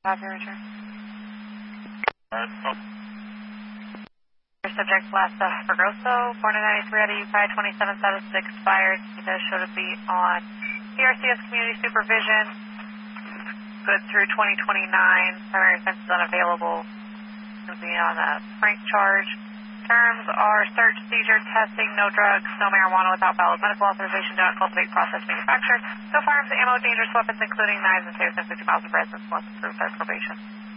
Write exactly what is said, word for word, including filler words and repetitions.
Copy, Richard. Uh, Subject Lasta Fergoso, born in ninety-three out of U K I twenty-seven seventy-six, expired. He does show to be on P R C S community supervision. Good through twenty twenty-nine. Primary offense is unavailable. Going to be on a frank charge. Terms are search, seizure, testing, no drugs, no marijuana without valid medical authorization, do not cultivate, process, manufacture, no firearms, ammo, dangerous weapons, including knives and say within fifty miles of residence unless approved by probation.